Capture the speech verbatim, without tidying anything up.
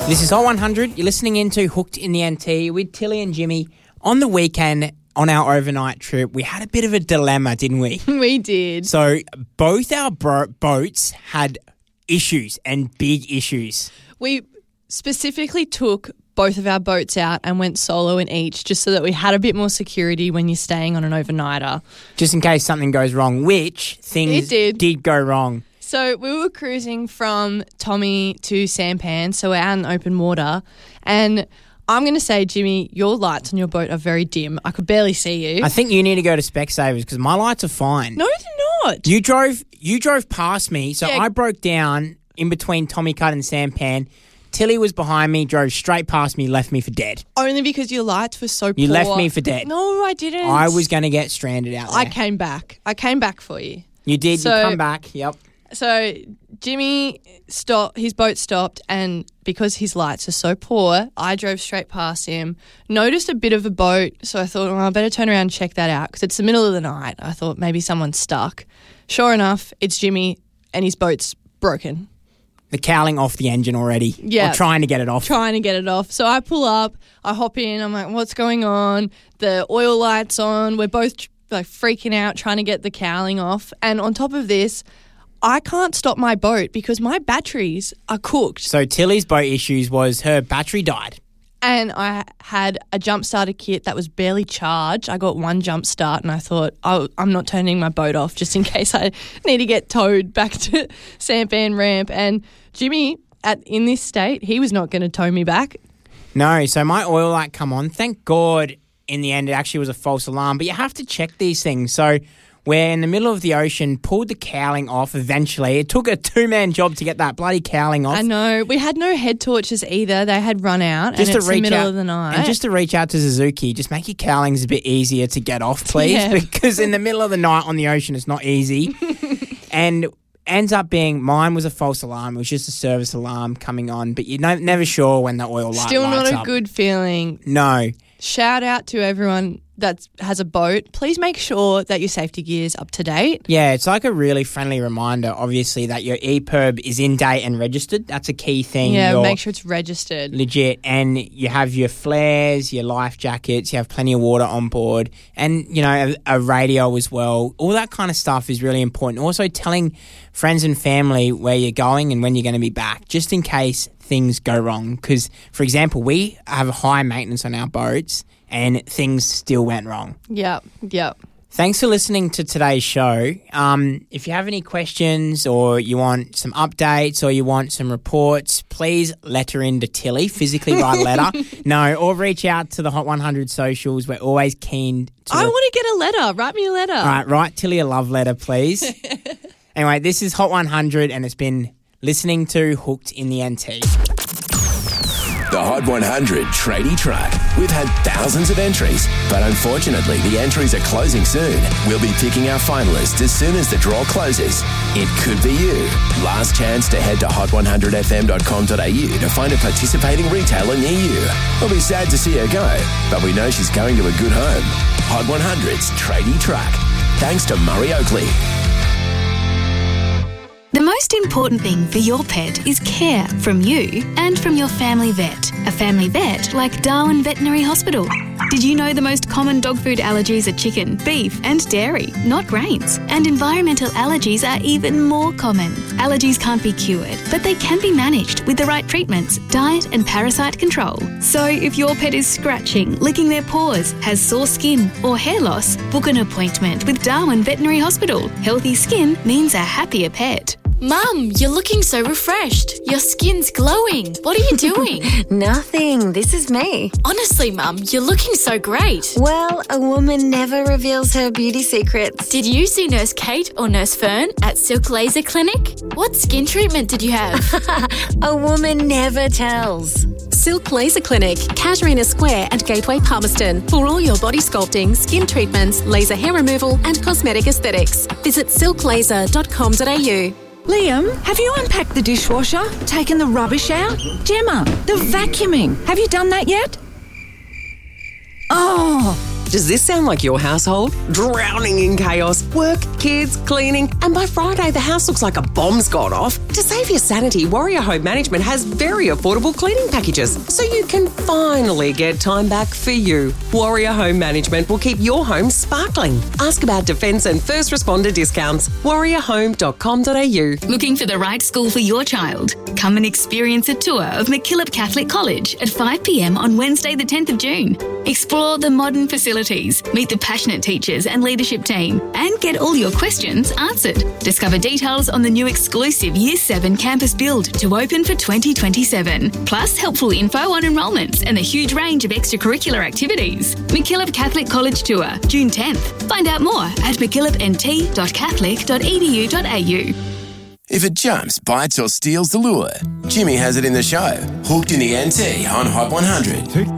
This is Hot one hundred. You're listening into Hooked in the N T with Tilly and Jimmy. On the weekend, on our overnight trip, we had a bit of a dilemma, didn't we? We did. So both our bro- boats had issues and big issues. We specifically took both of our boats out and went solo in each just so that we had a bit more security when you're staying on an overnighter. Just in case something goes wrong, which things It did. did go wrong. So we were cruising from Tommy to Sampan, so we're out in open water, and I'm going to say, Jimmy, your lights on your boat are very dim. I could barely see you. I think you need to go to Specsavers because my lights are fine. No, they're not. You drove you drove past me, so Yeah. I broke down in between Tommy Cut and Sampan. Tilly was behind me, drove straight past me, left me for dead. Only because your lights were so poor. You left me for dead. No, I didn't. I was going to get stranded out there. I came back. I came back for you. You did. So- you come back. Yep. So Jimmy stopped, his boat stopped, and because his lights are so poor, I drove straight past him, noticed a bit of a boat, so I thought, well, I better turn around and check that out because it's the middle of the night. I thought maybe someone's stuck. Sure enough, it's Jimmy and his boat's broken. The cowling off the engine already. Yeah. Or trying to get it off. Trying to get it off. So I pull up, I hop in, I'm like, what's going on? The oil light's on. We're both like freaking out trying to get the cowling off. And on top of this, I can't stop my boat because my batteries are cooked. So Tilly's boat issues was her battery died. And I had a jump starter kit that was barely charged. I got one jump start and I thought, oh, I'm not turning my boat off just in case I need to get towed back to Sampan Ramp. And Jimmy, at in this state, he was not going to tow me back. No, so my oil light come on. Thank God in the end it actually was a false alarm. But you have to check these things. So we're in the middle of the ocean, pulled the cowling off eventually. It took a two-man job to get that bloody cowling off. I know. We had no head torches either. They had run out Just and to it's the reach middle out, of the night. And just to reach out to Suzuki, just make your cowlings a bit easier to get off, please. Yeah. Because in the middle of the night on the ocean, it's not easy. And ends up being, mine was a false alarm. It was just a service alarm coming on. But you're no, never sure when the oil light Still lights not a up. good feeling. No. Shout out to everyone that has a boat. Please make sure that your safety gear is up to date. Yeah, it's like a really friendly reminder, obviously, that your E P I R B is in date and registered. That's a key thing. Yeah, You're make sure it's registered. legit. And you have your flares, your life jackets, you have plenty of water on board, and, you know, a, a radio as well. All that kind of stuff is really important. Also telling friends and family where you're going and when you're going to be back, just in case things go wrong. Because, for example, we have high maintenance on our boats and things still went wrong. Yep, yep. Thanks for listening to today's show. Um, if you have any questions or you want some updates or you want some reports, please letter in to Tilly, physically write a letter. No, or reach out to the Hot one hundred socials. We're always keen to... I want to get a letter. Write me a letter. All right, write Tilly a love letter, please. Anyway, this is Hot one hundred and it's been listening to Hooked in the N T. The Hot one hundred Tradie Truck. We've had thousands of entries, but unfortunately the entries are closing soon. We'll be picking our finalists as soon as the draw closes. It could be you. Last chance to head to hot one hundred f m dot com dot a u to find a participating retailer near you. We'll be sad to see her go, but we know she's going to a good home. Hot one hundred's Tradie Truck. Thanks to Murray Oakley. The most important thing for your pet is care from you and from your family vet. A family vet like Darwin Veterinary Hospital. Did you know the most common dog food allergies are chicken, beef and dairy, not grains? And environmental allergies are even more common. Allergies can't be cured, but they can be managed with the right treatments, diet and parasite control. So if your pet is scratching, licking their paws, has sore skin or hair loss, book an appointment with Darwin Veterinary Hospital. Healthy skin means a happier pet. Mum, you're looking so refreshed. Your skin's glowing. What are you doing? Nothing. This is me. Honestly, Mum, you're looking so great. Well, a woman never reveals her beauty secrets. Did you see Nurse Kate or Nurse Fern at Silk Laser Clinic? What skin treatment did you have? A woman never tells. Silk Laser Clinic, Casuarina Square and Gateway Palmerston. For all your body sculpting, skin treatments, laser hair removal and cosmetic aesthetics. Visit silk laser dot com dot a u. Liam, have you unpacked the dishwasher? Taken the rubbish out? Gemma, the vacuuming. Have you done that yet? Oh, Does this sound like your household? Drowning in chaos, work, kids, cleaning, and by Friday the house looks like a bomb's gone off? To save your sanity, Warrior Home Management has very affordable cleaning packages, so you can finally get time back for you. Warrior Home Management will keep your home sparkling. Ask about defence and first responder discounts. warrior home dot com dot a u. Looking for the right school for your child? Come and experience a tour of MacKillop Catholic College at five p m on Wednesday the tenth of June. Explore the modern facilities, meet the passionate teachers and leadership team, and get all your questions answered. Discover details on the new exclusive Year seven campus build to open for twenty twenty-seven, plus helpful info on enrolments and the huge range of extracurricular activities. MacKillop Catholic College Tour, June tenth. Find out more at mackillop n t dot catholic dot e d u dot a u. If it jumps, bites or steals the lure, Jimmy has it in the show. Hooked in the N T on Hot one hundred.